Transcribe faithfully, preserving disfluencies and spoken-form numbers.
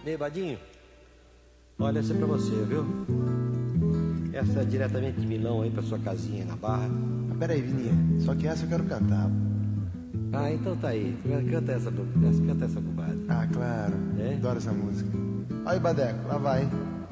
Ei, Badinho, olha, essa é pra você, viu? Essa é diretamente de Milão aí pra sua casinha aí na Barra. Ah, peraí, Vininha, só que essa eu quero cantar. Ah, então tá aí. Canta essa, canta essa, compadre. Ah, claro. É? Adoro essa música. Aí, Badeco, lá vai.